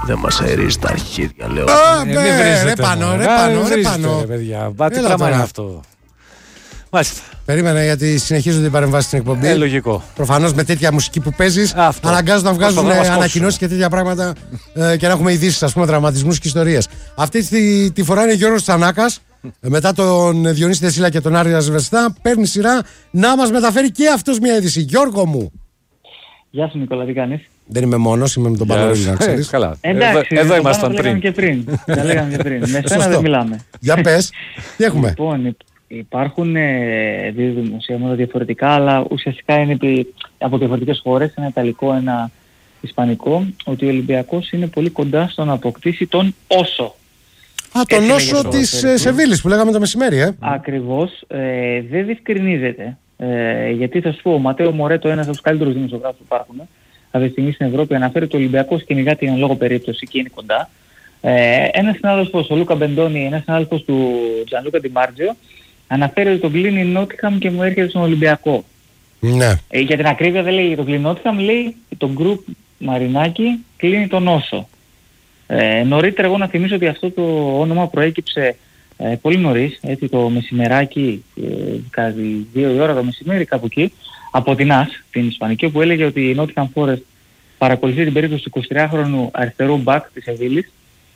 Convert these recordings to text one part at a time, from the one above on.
Δεν μας αερίζει τα αρχίδια, λέω. Ρε πάνω. Παιδιά, τι πράγμα είναι αυτό. Μάλιστα. Περίμενα, γιατί συνεχίζονται οι παρεμβάσεις στην εκπομπή. Λογικό. Προφανώς με τέτοια μουσική που παίζεις, αναγκάζονται να βγάζουν ανακοινώσεις και τέτοια πράγματα και να έχουμε ειδήσεις, ας πούμε, δραματισμούς και ιστορίες. Αυτή τη φορά είναι Γιώργος Τσανάκας. Μετά τον Διονύση Δεσίλα και τον Άρη Ασβεστά, παίρνει σειρά να μας μεταφέρει και αυτός μια είδηση. Γιώργο μου. Γεια σου Νικόλα, τι κάνεις? Δεν είμαι μόνος, είμαι με τον Παναγιώτη, να ξέρεις. Καλά. Εντάξει, εδώ ήμασταν πριν. Τα λέγαμε και πριν. Με σένα δεν μιλάμε. Για πες, τι έχουμε? Λοιπόν, υπάρχουν δύο δημοσιεύματα διαφορετικά, αλλά ουσιαστικά είναι από διαφορετικές χώρες, ένα ιταλικό, ένα ισπανικό, ότι ο Ολυμπιακός είναι πολύ κοντά στο να αποκτήσει τον Όσο. Τον Όσο της Σεβίλης που λέγαμε το μεσημέρι, Ακριβώς, δεν διευκρινίζεται. Γιατί θα σου πω, ο Ματέο Μορέτο, ένας από τους καλύτερους δημοσιογράφους που υπάρχουν αυτή τη στιγμή στην Ευρώπη, αναφέρει ότι ο Ολυμπιακός κυνηγά την εν λόγω περίπτωση και είναι κοντά. Ένας συνάδελφος, ο Λούκα Μπεντόνι, ένας συνάδελφος του Τζανλούκα Ντιμάρτζιο, αναφέρει ότι τον κλείνει η Νότιχαμ και μου έρχεται στον Ολυμπιακό. Ναι. Για την ακρίβεια δεν λέει τον κλείνει Νότιχαμ, λέει τον γκρουπ Μαρινάκη κλείνει τον Όσο. Νωρίτερα εγώ να θυμίσω ότι αυτό το όνομα προέκυψε πολύ νωρίς, έτσι το μεσημεράκι, κάτι 2 η ώρα το μεσημέρι κάπου εκεί, από την ΑΣ, την Ισπανική, που έλεγε ότι η Nottingham Forest παρακολουθεί την περίπτωση του 23χρονου αριστερού μπακ της Σεβίλης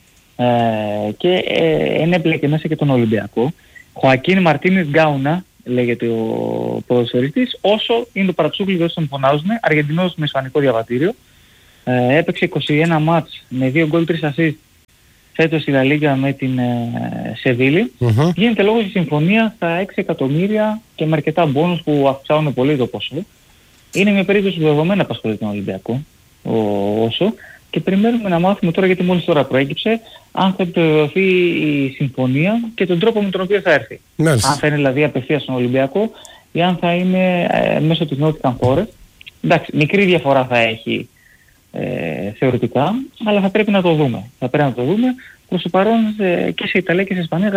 και ενέπλεκε μέσα και τον Ολυμπιακό. Χωακίν Μαρτίνες Γκάουνα, λέγεται ο ποδοσφαιριστής, Όσο είναι το παρατσούκλι, δεν τον φωνάζουν, Αργεντινός με ισπανικό διαβατήριο. Έπαιξε 21 μάτς με 2 γκολ 3 assist φέτος στη Λα Λίγκα με την Σεβίλη. Γίνεται λόγος η συμφωνία στα 6 εκατομμύρια και με αρκετά μπόνους που αυξάνουν πολύ το ποσό. Είναι μια περίπτωση που δεδομένα απασχολεί τον Ολυμπιακό, ο Όσο, και περιμένουμε να μάθουμε τώρα, γιατί μόλις τώρα προέκυψε, αν θα επιβεβαιωθεί η συμφωνία και τον τρόπο με τον οποίο θα έρθει. Αν θα είναι δηλαδή απευθείας στον Ολυμπιακό ή αν θα είναι μέσω της Nottingham Forest. Εντάξει, μικρή διαφορά θα έχει θεωρητικά, αλλά θα πρέπει να το δούμε. Προς το παρόν και σε Ιταλία και σε Ισπανία